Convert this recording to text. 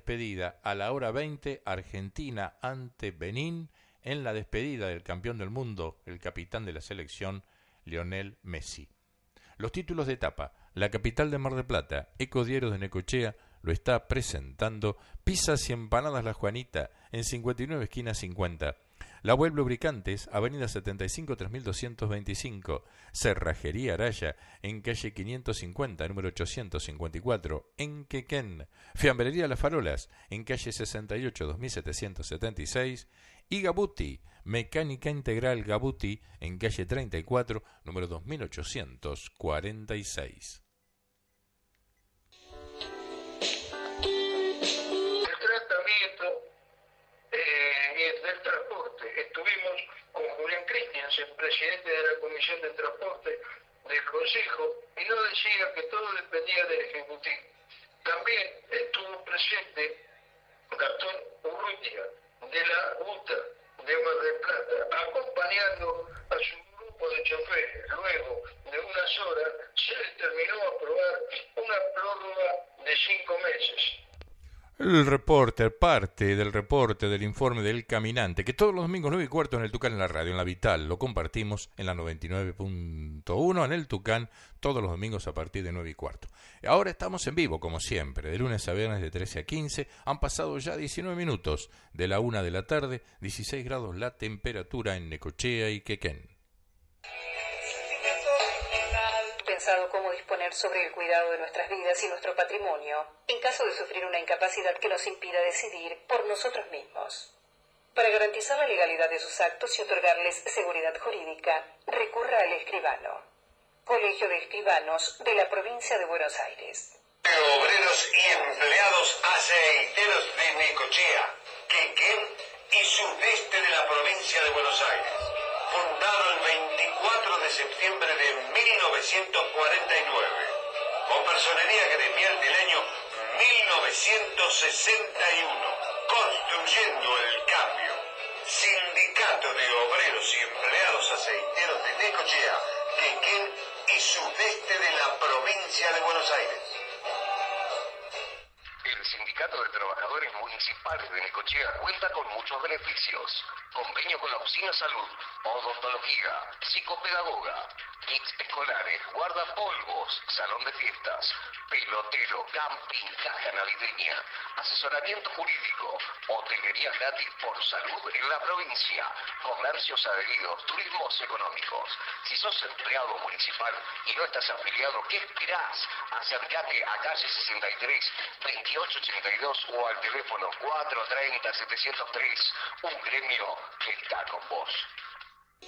despedida a la hora 20, Argentina ante Benín, en la despedida del campeón del mundo, el capitán de la selección, Lionel Messi. Los títulos de etapa: la capital de Mar del Plata, Ecodieros de Necochea, lo está presentando Pizzas y Empanadas La Juanita, en 59 esquina 50. La Web Lubricantes, avenida 75 3225. Cerrajería Araya, en calle 550, número 854, en Quequén. Fiambrería Las Farolas, en calle 68 2776. Y Gabuti, Mecánica Integral Gabuti, en calle 34, número 2846. Del transporte. Estuvimos con Julián Christiansen, presidente de la Comisión de Transporte del Consejo, y no decía que todo dependía del Ejecutivo. También estuvo presente Gastón Urrutia, de la UTA de Mar del Plata, acompañando a su grupo de choferes. Luego de unas horas se les terminó aprobar una prórroga de 5 meses. El reporter, parte del reporte del informe del caminante, que todos los domingos 9:15 en el Tucán en la radio, en la Vital, lo compartimos en la 99.1 en el Tucán, todos los domingos a partir de 9:15. Ahora estamos en vivo, como siempre, de lunes a viernes de 13 a 15, han pasado ya 19 minutos de la 1 de la tarde, 16 grados la temperatura en Necochea y Quequén. Pensado cómo disponer sobre el cuidado de nuestras vidas y nuestro patrimonio, en caso de sufrir una incapacidad que nos impida decidir por nosotros mismos. Para garantizar la legalidad de sus actos y otorgarles seguridad jurídica, recurra al escribano. Colegio de Escribanos de la Provincia de Buenos Aires. Obreros y empleados aceiteros de Necochea, Quequén y sudeste de la Provincia de Buenos Aires. Fundado el 24 de septiembre de 1949, con personería gremial del año 1961, construyendo el cambio. Sindicato de Obreros y Empleados Aceiteros de Necochea, Quequén y sudeste de la Provincia de Buenos Aires. El Sindicato de Trabajadores Municipales de Necochea cuenta con muchos beneficios. Convenio con la Oficina Salud, odontología, psicopedagoga, kits escolares, guardapolvos, salón de fiestas, pelotero, camping, caja navideña, asesoramiento jurídico, hotelería gratis por salud en la provincia, comercios adheridos, turismos económicos. Si sos empleado municipal y no estás afiliado, ¿qué esperás? Acércate a calle 63, 2882 o al teléfono 430-703, un gremio que está con vos.